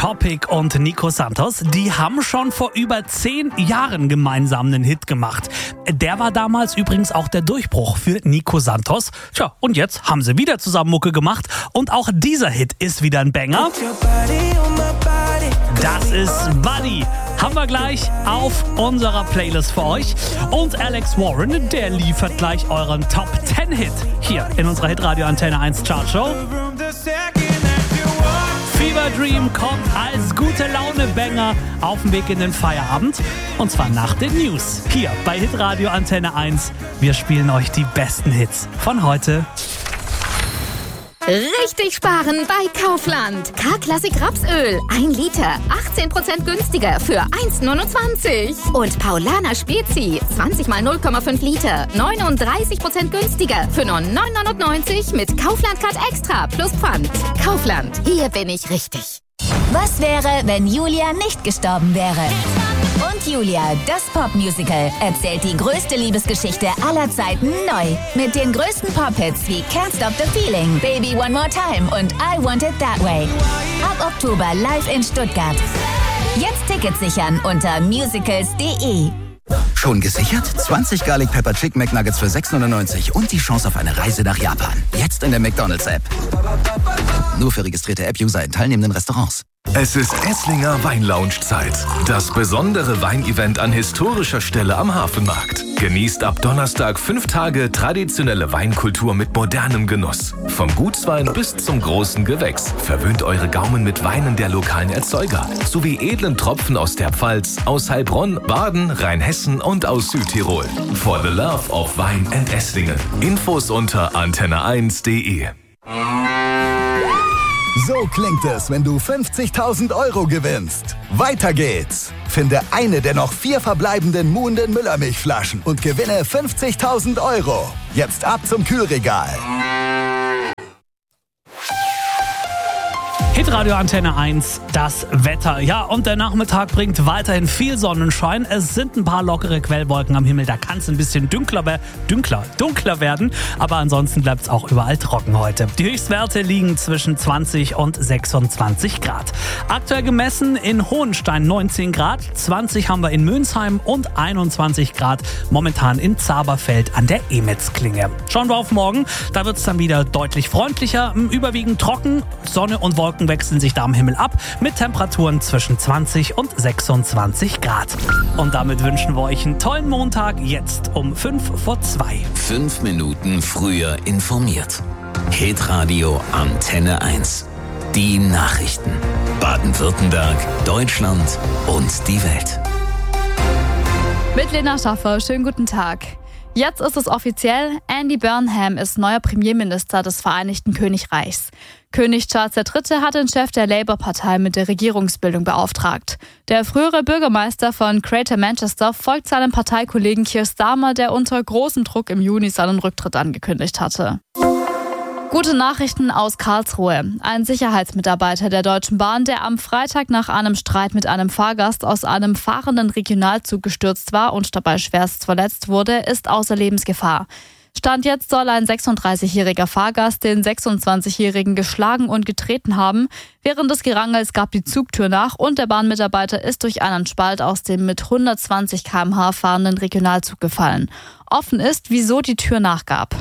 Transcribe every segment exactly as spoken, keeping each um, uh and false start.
Topic und Nico Santos, die haben schon vor über zehn Jahren gemeinsam einen Hit gemacht. Der war damals übrigens auch der Durchbruch für Nico Santos. Tja, und jetzt haben sie wieder zusammen Mucke gemacht und auch dieser Hit ist wieder ein Banger. Das ist Buddy. Haben wir gleich auf unserer Playlist für euch. Und Alex Warren, der liefert gleich euren Top zehn Hit hier in unserer Hitradio Antenne eins Chartshow. Fever Dream kommt als gute Laune-Banger auf dem Weg in den Feierabend. Und zwar nach den News. Hier bei Hitradio Antenne eins. Wir spielen euch die besten Hits von heute. Richtig sparen bei Kaufland. K-Klassik Rapsöl. ein Liter. achtzehn Prozent günstiger für eins Komma neunundzwanzig. Und Paulaner Spezi. zwanzig mal null Komma fünf Liter. neununddreißig Prozent günstiger für nur neun Komma neunundneunzig mit Kaufland-Card Extra plus Pfand. Kaufland. Hier bin ich richtig. Was wäre, wenn Julia nicht gestorben wäre? Und Julia, das Popmusical, erzählt die größte Liebesgeschichte aller Zeiten neu. Mit den größten Pop-Hits wie Can't Stop the Feeling, Baby One More Time und I Want It That Way. Ab Oktober live in Stuttgart. Jetzt Tickets sichern unter musicals punkt de. Schon gesichert? zwanzig Garlic Pepper Chicken McNuggets für sechs Komma neunundneunzig und die Chance auf eine Reise nach Japan. Jetzt in der McDonald's-App. Nur für registrierte App-User in teilnehmenden Restaurants. Es ist Esslinger Weinlounge-Zeit. Das besondere Weinevent an historischer Stelle am Hafenmarkt. Genießt ab Donnerstag fünf Tage traditionelle Weinkultur mit modernem Genuss. Vom Gutswein bis zum großen Gewächs. Verwöhnt eure Gaumen mit Weinen der lokalen Erzeuger. Sowie edlen Tropfen aus der Pfalz, aus Heilbronn, Baden, Rheinhessen und aus Südtirol. For the love of Wein and Esslingen. Infos unter antenne eins punkt de. So klingt es, wenn du fünfzigtausend Euro gewinnst. Weiter geht's. Finde eine der noch vier verbleibenden Muhnden Müllermilchflaschen und gewinne fünfzigtausend Euro. Jetzt ab zum Kühlregal. Hitradio Antenne eins, das Wetter. Ja, und der Nachmittag bringt weiterhin viel Sonnenschein. Es sind ein paar lockere Quellwolken am Himmel. Da kann es ein bisschen dunkler, dunkler, dunkler werden. Aber ansonsten bleibt es auch überall trocken heute. Die Höchstwerte liegen zwischen zwanzig und sechsundzwanzig Grad. Aktuell gemessen in Hohenstein neunzehn Grad, zwanzig haben wir in Mönsheim und einundzwanzig Grad momentan in Zaberfeld an der Emetz-Klinge. Schauen wir auf morgen. Da wird es dann wieder deutlich freundlicher, überwiegend trocken. Sonne und Wolken wechseln sich da am Himmel ab mit Temperaturen zwischen zwanzig und sechsundzwanzig Grad. Und damit wünschen wir euch einen tollen Montag, jetzt um fünf vor zwei. Fünf Minuten früher informiert. Hitradio Antenne eins. Die Nachrichten. Baden-Württemberg, Deutschland und die Welt. Mit Lena Schaffer, schönen guten Tag. Jetzt ist es offiziell, Andy Burnham ist neuer Premierminister des Vereinigten Königreichs. König Charles der Dritte hat den Chef der Labour-Partei mit der Regierungsbildung beauftragt. Der frühere Bürgermeister von Greater Manchester folgt seinem Parteikollegen Keir Starmer, der unter großem Druck im Juni seinen Rücktritt angekündigt hatte. Gute Nachrichten aus Karlsruhe. Ein Sicherheitsmitarbeiter der Deutschen Bahn, der am Freitag nach einem Streit mit einem Fahrgast aus einem fahrenden Regionalzug gestürzt war und dabei schwerst verletzt wurde, ist außer Lebensgefahr. Stand jetzt soll ein sechsunddreißigjähriger Fahrgast den sechsundzwanzigjährigen geschlagen und getreten haben. Während des Gerangels gab die Zugtür nach und der Bahnmitarbeiter ist durch einen Spalt aus dem mit hundertzwanzig Kilometer pro Stunde fahrenden Regionalzug gefallen. Offen ist, wieso die Tür nachgab.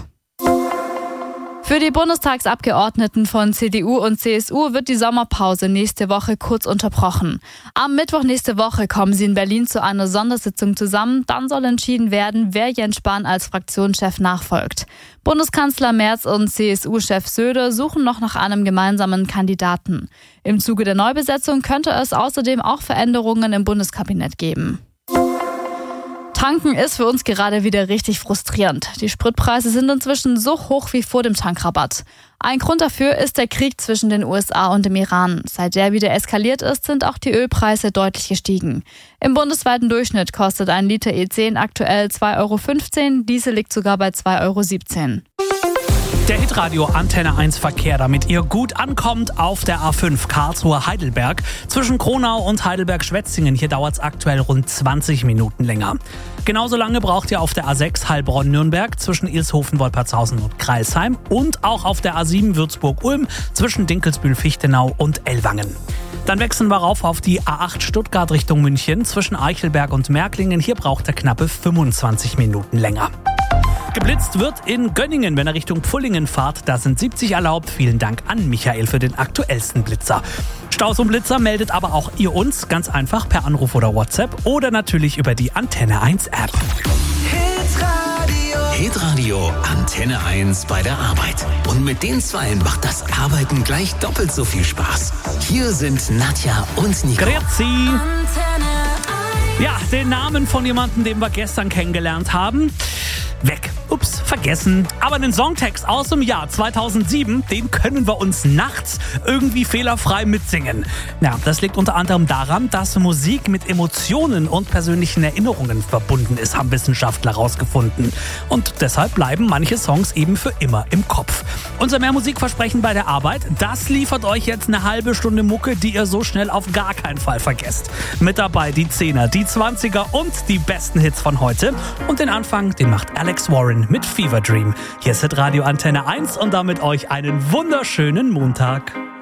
Für die Bundestagsabgeordneten von C D U und C S U wird die Sommerpause nächste Woche kurz unterbrochen. Am Mittwoch nächste Woche kommen sie in Berlin zu einer Sondersitzung zusammen. Dann soll entschieden werden, wer Jens Spahn als Fraktionschef nachfolgt. Bundeskanzler Merz und C S U-Chef Söder suchen noch nach einem gemeinsamen Kandidaten. Im Zuge der Neubesetzung könnte es außerdem auch Veränderungen im Bundeskabinett geben. Tanken ist für uns gerade wieder richtig frustrierend. Die Spritpreise sind inzwischen so hoch wie vor dem Tankrabatt. Ein Grund dafür ist der Krieg zwischen den U S A und dem Iran. Seit der wieder eskaliert ist, sind auch die Ölpreise deutlich gestiegen. Im bundesweiten Durchschnitt kostet ein Liter E zehn aktuell zwei Euro fünfzehn, Diesel liegt sogar bei zwei Euro siebzehn. Der Hitradio Antenne eins Verkehr, damit ihr gut ankommt auf der A fünf Karlsruhe-Heidelberg. Zwischen Kronau und Heidelberg-Schwetzingen, hier dauert es aktuell rund zwanzig Minuten länger. Genauso lange braucht ihr auf der A sechs Heilbronn-Nürnberg zwischen Ilshofen, Wolpertshausen und Crailsheim und auch auf der A sieben Würzburg-Ulm zwischen Dinkelsbühl-Fichtenau und Ellwangen. Dann wechseln wir rauf auf die A acht Stuttgart Richtung München zwischen Eichelberg und Märklingen. Hier braucht er knappe fünfundzwanzig Minuten länger. Geblitzt wird in Gönningen, wenn er Richtung Pfullingen fahrt. Da sind siebzig erlaubt. Vielen Dank an Michael für den aktuellsten Blitzer. Staus und Blitzer meldet aber auch ihr uns ganz einfach per Anruf oder WhatsApp oder natürlich über die Antenne eins App. Hitradio Antenne eins bei der Arbeit. Und mit den Zweien macht das Arbeiten gleich doppelt so viel Spaß. Hier sind Nadja und Nico. Grüezi. Ja, den Namen von jemandem, den wir gestern kennengelernt haben. Weg. Ups, vergessen. Aber einen Songtext aus dem Jahr zweitausendsieben, den können wir uns nachts irgendwie fehlerfrei mitsingen. Ja, das liegt unter anderem daran, dass Musik mit Emotionen und persönlichen Erinnerungen verbunden ist, haben Wissenschaftler herausgefunden. Und deshalb bleiben manche Songs eben für immer im Kopf. Unser Mehrmusikversprechen bei der Arbeit, das liefert euch jetzt eine halbe Stunde Mucke, die ihr so schnell auf gar keinen Fall vergesst. Mit dabei die Zehner, die Zwanziger und die besten Hits von heute. Und den Anfang, den macht Alex Warren mit Fever Dream. Hier ist Hitradio Antenne eins und damit euch einen wunderschönen Montag.